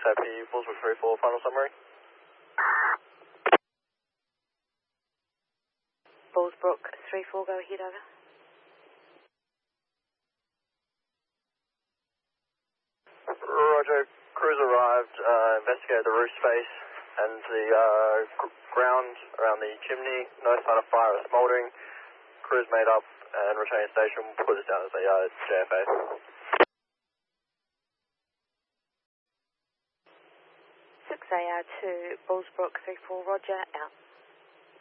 Tappy, Bullsbrook 3-4, final summary. Bullsbrook 3-4, go ahead, over. Roger, crews arrived, investigated the roof space and the ground around the chimney. No sign of fire or smouldering. Crews made up and returning station. We'll put this down as a JFA. 6AR2, Bullsbrook 3-4, roger, out.